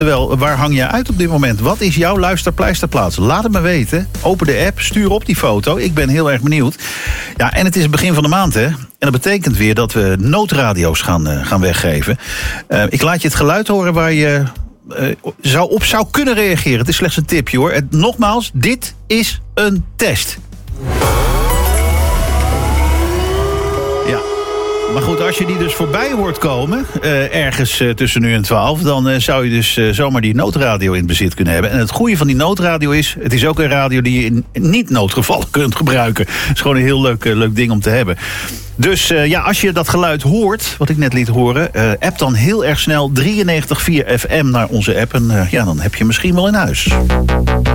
Wel, waar hang jij uit op dit moment? Wat is jouw luisterpleisterplaats? Laat het me weten. Open de app, stuur op die foto. Ik ben heel erg benieuwd. Ja, en het is het begin van de maand, hè? En dat betekent weer dat we noodradio's gaan weggeven. Ik laat je het geluid horen waar je op zou kunnen reageren. Het is slechts een tipje, hoor. Nogmaals, dit is een test. Ja. Maar goed, als je die dus voorbij hoort komen, ergens tussen nu en 12... dan zou je dus zomaar die noodradio in bezit kunnen hebben. En het goede van die noodradio is, het is ook een radio die je in niet-noodgevallen kunt gebruiken. Het is gewoon een heel leuk ding om te hebben. Dus als je dat geluid hoort, wat ik net liet horen, app dan heel erg snel 93.4 FM naar onze app. En dan heb je misschien wel in huis.